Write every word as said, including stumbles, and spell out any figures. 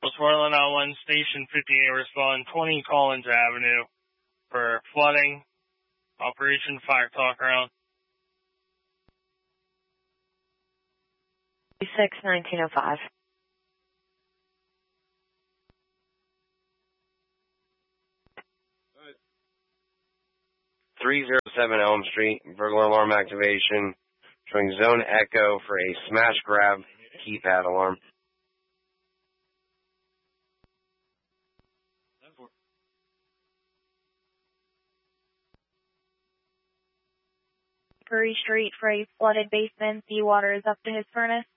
Portland on one, Station fifty-eight, respond twenty Collins Avenue for flooding. Operation Fire Talk around. six nineteen oh five. three oh seven Elm Street, burglar alarm activation, showing zone echo for a smash grab keypad alarm. Prairie Street for a flooded basement. Seawater is up to his furnace.